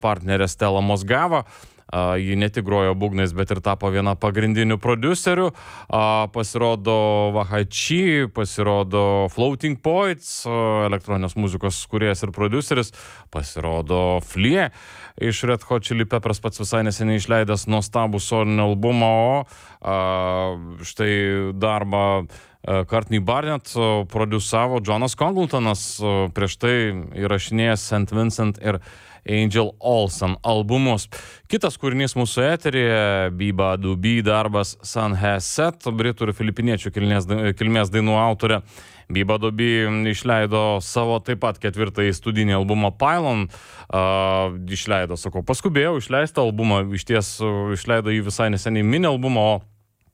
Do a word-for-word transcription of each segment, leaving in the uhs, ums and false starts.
partnerė Stella Mozgava. Uh, ji ne tik grojo būgnais, bet ir tapo viena pagrindinių producerių. Uh, pasirodo Vahachi, pasirodo Floating Points, uh, elektroninės muzikos kūrėjas ir produceris, pasirodo Flea iš Red Hot Chili Peppers, pats visai neseniai išleidęs nuostabų solinį albumą, o uh, štai darbą uh, Courtney Barnett uh, produsavo Jonas Congletonas, uh, prieš tai įrašinėjęs Saint Vincent ir Angel Olsen albumus. Kitas kūrinys mūsų eteryje, Biba Dubi darbas Sun Has Set, britų ir filipiniečių kilmės, kilmės dainų autorė. Biba Dubi išleido savo taip pat ketvirtąjį studinį albumą Pylon. Uh, išleido, sakau, paskubėjau išleistą albumą, iš ties išleido jį visai neseniai mini albumą, o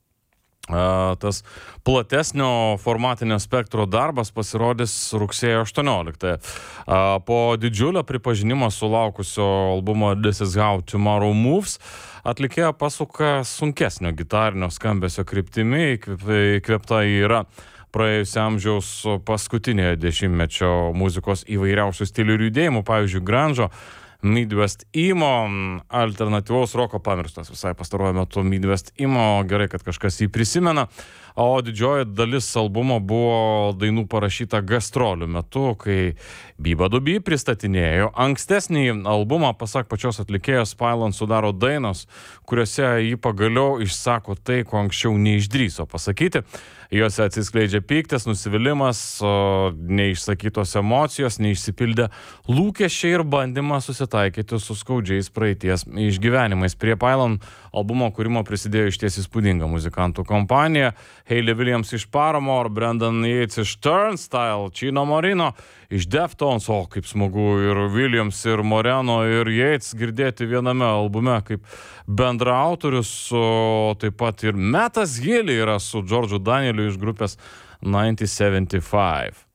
Uh, tas platesnio formatinio spektro darbas pasirodys rugsėjo aštuonioliktąją. Uh, po didžiulio pripažinimo sulaukusio albumo This Is How Tomorrow Moves atlikėja pasuka sunkesnio gitarinio skambesio kryptimi, įkvėpta yra praėjusio amžiaus paskutinėje dešimtmečio muzikos įvairiausių stilių ir judėjimų, pavyzdžiui, grunge'o, Midwest emo, alternatyvaus roko, pamirštas visai pastaruoju metu Midwest emo, gerai, kad kažkas jį prisimena, o didžioji dalis albumo buvo dainų parašyta gastrolių metu, kai Biba Dubi pristatinėjo ankstesnį albumą. Pasak pačios atlikėjos, Pylon sudaro dainos, kuriuose jį pagaliau išsako tai, ko anksčiau neišdrįso pasakyti. Juose atsiskleidžia pyktis, nusivylimas, neišsakytos emocijos, neišsipildę lūkesčiai ir bandymas susitaikyti su skaudžiais praeities išgyvenimais. Prie Pylon albumo kūrimo prisidėjo išties įspūdinga muzikantų kompanija. Hayley Williams iš Paramore, Brendan Yates iš Turnstile, Chino Moreno iš Deftones, o kaip smagu ir Williams, ir Moreno, ir Yates girdėti viename albume kaip bendraautorius, o taip pat ir Mattas Healy yra su George'u Danieliu iš grupės devyniasdešimt septyni.